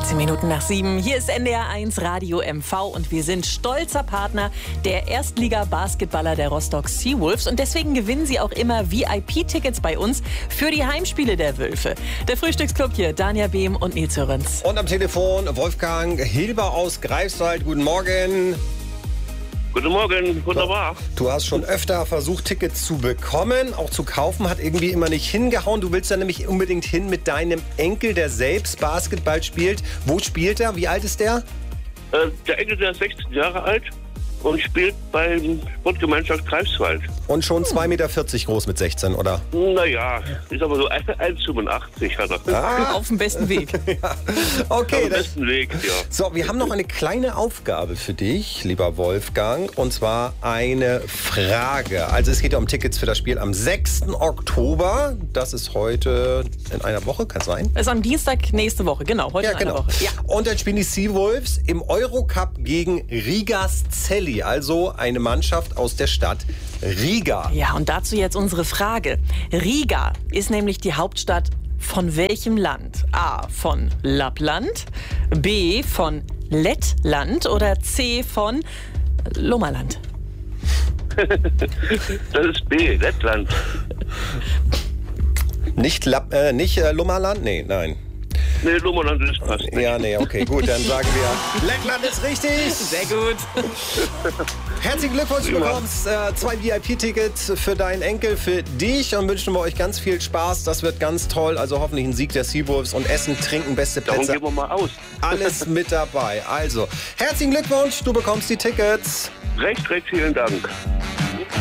13 Minuten nach 7. Hier ist NDR 1 Radio MV und wir sind stolzer Partner der Erstliga-Basketballer der Rostock Seawolves. Und deswegen gewinnen sie auch immer VIP-Tickets bei uns für die Heimspiele der Wölfe. Der Frühstücksclub hier, Danja Behm und Nils Hörens. Und am Telefon Wolfgang Hilber aus Greifswald. Guten Morgen. Guten Morgen, wunderbar. Du hast schon öfter versucht, Tickets zu bekommen, auch zu kaufen, hat irgendwie immer nicht hingehauen. Du willst da nämlich unbedingt hin mit deinem Enkel, der selbst Basketball spielt. Wo spielt er? Wie alt ist der? Der Enkel, der ist 16 Jahre alt und spielt beim Sportgemeinschaft Greifswald. Und schon 2,40 Meter groß mit 16, oder? Naja, ist aber so 1,85 hat er. Auf dem besten Weg. Ja. Okay. Auf dem besten Weg, ja. So, wir haben noch eine kleine Aufgabe für dich, lieber Wolfgang, und zwar eine Frage. Also es geht ja um Tickets für das Spiel am 6. Oktober. Das ist heute in einer Woche, kann es sein? Das ist am Dienstag nächste Woche, genau. Heute in einer Woche. Ja. Und dann spielen die Seawolves im Eurocup gegen Rigas Celli, also eine Mannschaft aus der Stadt Riga. Ja, und dazu jetzt unsere Frage. Riga ist nämlich die Hauptstadt von welchem Land? A. von Lappland, B. von Lettland oder C. von Lommerland? Das ist B, Lettland. Nicht Lummerland? Nee, nein. Nee, Lommerland ist passt nicht. Ja, nee, okay, gut, dann sagen wir, Lettland ist richtig. Sehr gut. Herzlichen Glückwunsch, du bekommst 2 VIP-Tickets für deinen Enkel, für dich und wünschen wir euch ganz viel Spaß. Das wird ganz toll, also hoffentlich ein Sieg der Seawolves und Essen, Trinken, beste Plätze. Darum gehen wir mal aus. Alles mit dabei. Also, herzlichen Glückwunsch, du bekommst die Tickets. Recht vielen Dank.